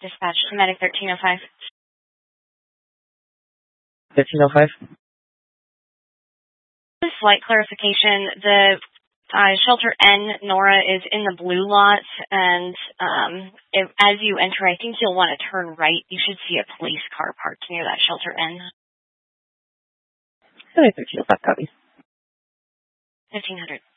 Dispatch to Medic 1305. 1305? Slight clarification. The shelter N, Nora, is in the blue lot, and as you enter, I think you'll want to turn right. You should see a police car parked near that shelter N. 1305 copies. 1500.